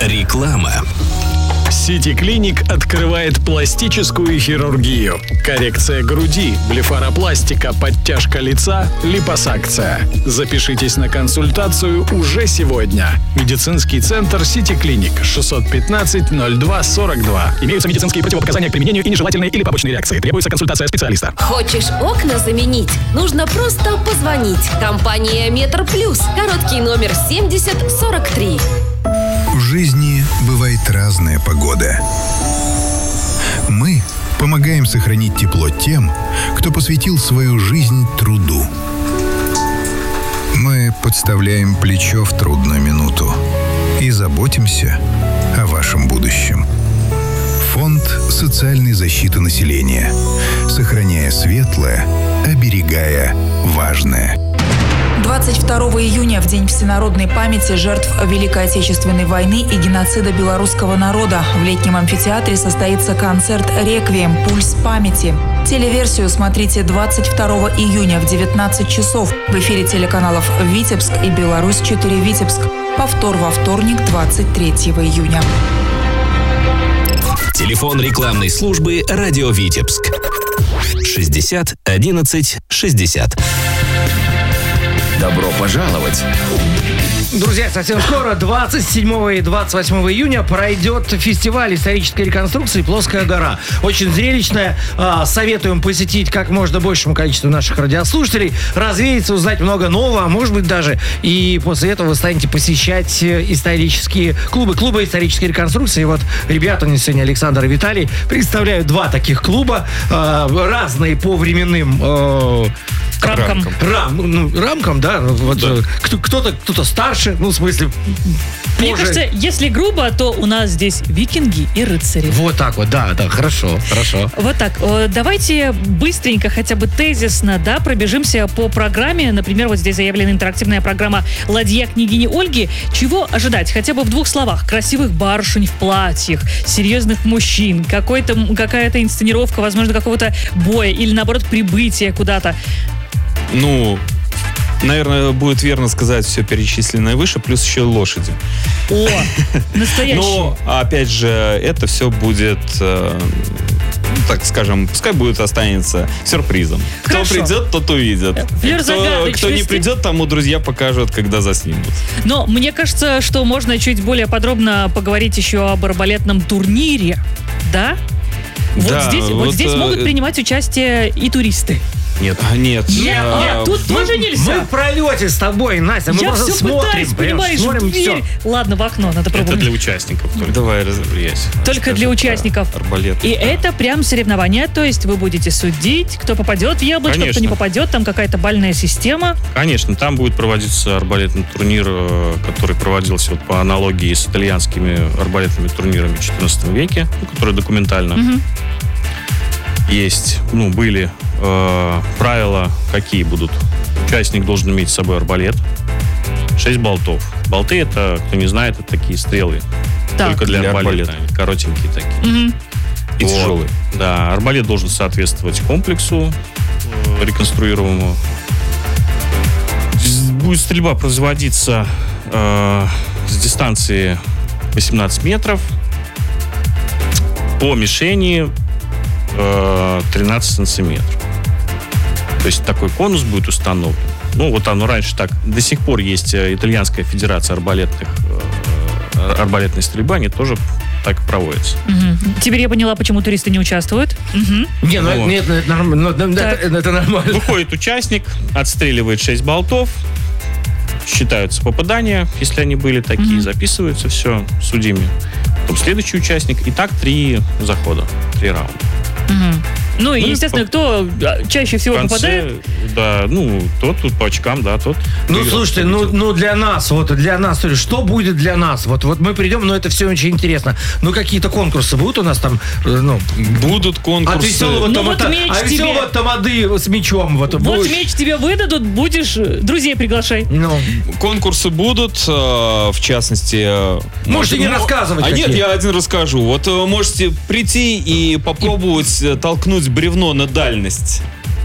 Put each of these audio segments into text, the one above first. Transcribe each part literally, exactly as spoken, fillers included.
Реклама. Сити Клиник открывает пластическую хирургию. Коррекция груди, блефаропластика, подтяжка лица, липосакция. Запишитесь на консультацию уже сегодня. Медицинский центр Сити Клиник, шестьсот пятнадцать ноль два сорок два. Имеются медицинские противопоказания к применению и нежелательные или побочные реакции. Требуется консультация специалиста. Хочешь окна заменить? Нужно просто позвонить. Компания Метр Плюс. Короткий номер семьдесят сорок три. В жизни бывает разная погода. Мы помогаем сохранить тепло тем, кто посвятил свою жизнь труду. Мы подставляем плечо в трудную минуту и заботимся о вашем будущем. Фонд социальной защиты населения. Сохраняя светлое, оберегая важное. двадцать второго июня, в День всенародной памяти жертв Великой Отечественной войны и геноцида белорусского народа, в летнем амфитеатре состоится концерт «Реквием. Пульс памяти». Телеверсию смотрите двадцать второго июня в девятнадцать часов в эфире телеканалов «Витебск» и «Беларусь четыре Витебск». Повтор во вторник, двадцать третьего июня. Телефон рекламной службы «Радио Витебск». шестьдесят одиннадцать шестьдесят. Добро пожаловать! Друзья, совсем скоро, двадцать седьмого и двадцать восьмого июня, пройдет фестиваль исторической реконструкции «Плоская гора». Очень зрелищная. Советуем посетить как можно большему количеству наших радиослушателей, развеяться, узнать много нового, а может быть даже и после этого вы станете посещать исторические клубы. Клубы исторической реконструкции. И вот ребята, у нас сегодня Александр и Виталий, представляют два таких клуба, разные по временным рамкам. Рам, ну, рамкам, да. Вот, да. Кто-то, кто-то старше, ну, в смысле, Мне позже. кажется, если грубо, то у нас здесь викинги и рыцари. Вот так вот, да, да, хорошо, хорошо. Вот так. Давайте быстренько, хотя бы тезисно, да, пробежимся по программе. Например, вот здесь заявлена интерактивная программа «Ладья княгини Ольги». Чего ожидать? Хотя бы в двух словах. Красивых барышень в платьях, серьезных мужчин, какой-то, какая-то инсценировка, возможно, какого-то боя или, наоборот, прибытия куда-то. Ну, наверное, будет верно сказать все перечисленное выше, плюс еще лошади. О, настоящие. Но, опять же, это все будет, э, так скажем, пускай будет, останется сюрпризом. Хорошо. Кто придет, тот увидит. Флёр кто, загадочности. кто не придет, тому друзья покажут, когда заснимут. Но мне кажется, что можно чуть более подробно поговорить еще об арбалетном турнире, да? Вот, Да, здесь, вот вот, здесь э, могут принимать участие и туристы. Нет. Нет. Нет, А, нет, тут тоже нельзя. Мы в пролете с тобой, Настя, мы Я просто все смотрим. пытаюсь, прям понимаешь, смотрим, в дверь. все. Ладно, в окно надо Это пробовать. для участников только. Давай, разобрись. Только Расскажи для про участников. арбалет. И это прям соревнования, то есть вы будете судить, кто попадет в яблочко, Конечно. кто не попадет, там какая-то бальная система. Конечно, там будет проводиться арбалетный турнир, э, который проводился вот по аналогии с итальянскими арбалетными турнирами в четырнадцатом веке, ну, которые документально. Мгм. Есть, ну, были э, правила, какие будут. Участник должен иметь с собой арбалет, шесть болтов. Болты, это, кто не знает, это такие стрелы. Так. Только для, Для арбалета. арбалета. Коротенькие такие. Мгм. И Вот. тяжелые. Да, арбалет должен соответствовать комплексу э, реконструируемому. З- Будет стрельба производиться э, с дистанции восемнадцать метров по мишени э, тринадцать сантиметров. То есть такой конус будет установлен. Ну, вот оно раньше так. До сих пор есть э, итальянская федерация арбалетных, э, арбалетной стрельбы, они тоже так и проводятся. Мгм. Теперь я поняла, почему туристы не участвуют. Мгм. Не, ну, Вот. нет, ну, это нормально. ну, это, Так. это нормально. Выходит участник, отстреливает шесть болтов, считаются попадания, если они были такие, Мгм. записываются, все, судьями. Потом следующий участник, и так три захода, три раунда. Мгм. Ну и, Ну, естественно, по- кто а, чаще всего В конце, попадает. да, ну, тот тут по очкам, да, тот. Ну, выиграл, слушайте, ну, победил. ну для нас, вот для нас, что будет для нас? Вот, вот мы придем, но это все очень интересно. Ну, какие-то конкурсы будут у нас там, э, ну, Будут конкурсы. от веселого Ну, тамада, вот меч а тебе. веселого тамады с мечом. Вот, Вот будешь- меч тебе выдадут, будешь э, друзей приглашай. Ну, Конкурсы будут, э, в частности... э, можете не мо- рассказывать. А какие. нет, я один расскажу. Вот э, можете прийти и попробовать э, толкнуть бревно на дальность.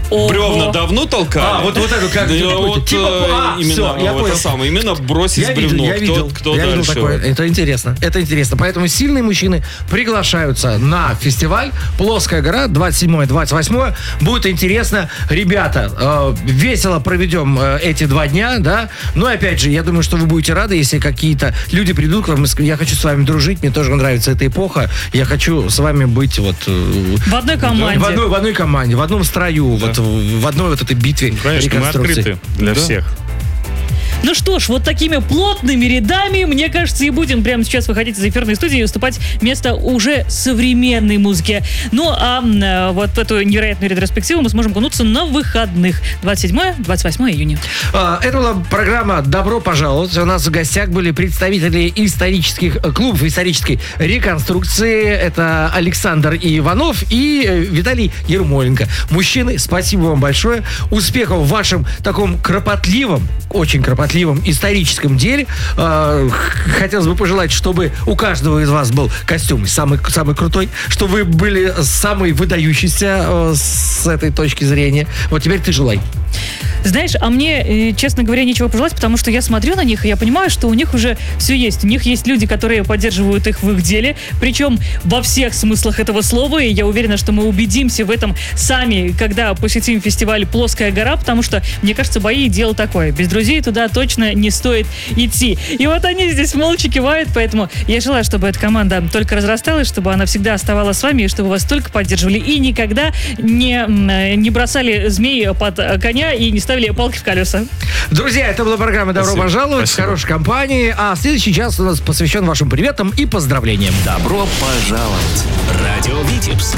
Ого. бревна давно толкали. А, вот, вот это как? Да, типа, вот, типа, э, а, именно, всё, я вот понял. это самое, именно бросить Я видел, бревно. я кто, видел, кто я видел дальше? такое. Это интересно, это интересно. Поэтому сильные мужчины приглашаются на фестиваль «Плоская гора» двадцать седьмое двадцать восьмое. Будет интересно. Ребята, э, весело проведем э, эти два дня, да. Ну, и опять же, я думаю, что вы будете рады, если какие-то люди придут к вам и скажут: я хочу с вами дружить, мне тоже нравится эта эпоха, я хочу с вами быть вот... э, В одной команде. в одной, в одной команде, в одном строю, вот в, в одной вот этой битве Ну, конечно, мы реконструкции. открыты для Да. всех. Ну что ж, вот такими плотными рядами, мне кажется, и будем прямо сейчас выходить из эфирной студии и уступать место уже современной музыке. Ну, а э, вот в эту невероятную ретроспективу мы сможем окунуться на выходных. двадцать седьмое двадцать восьмое июня. А, Это была программа «Добро пожаловать». У нас в гостях были представители исторических э, клубов исторической реконструкции. Это Александр Иванов и э, Виталий Ермоленко. Мужчины, спасибо вам большое. Успехов в вашем таком кропотливом, очень кропотливом историческом деле. А, х- Хотелось бы пожелать, чтобы у каждого из вас был костюм самый, самый крутой, чтобы вы были самый выдающийся э, с этой точки зрения. Вот теперь ты желай. Знаешь, а мне, э, честно говоря, нечего пожелать, потому что я смотрю на них, и я понимаю, что у них уже все есть. У них есть люди, которые поддерживают их в их деле, причем во всех смыслах этого слова, и я уверена, что мы убедимся в этом сами, когда посетим фестиваль «Плоская гора», потому что, мне кажется, бои — дело такое. Без друзей туда точно не стоит идти. И вот они здесь молча кивают, поэтому я желаю, чтобы эта команда только разрасталась, чтобы она всегда оставалась с вами, и чтобы вас только поддерживали, и никогда не, м, не бросали змей под коня и не ставили палки в колеса. Друзья, это была программа «Добро Спасибо. пожаловать» в Спасибо. хорошей компании. А следующий час у нас посвящен вашим приветам и поздравлениям. Добро пожаловать. Радио Витебск.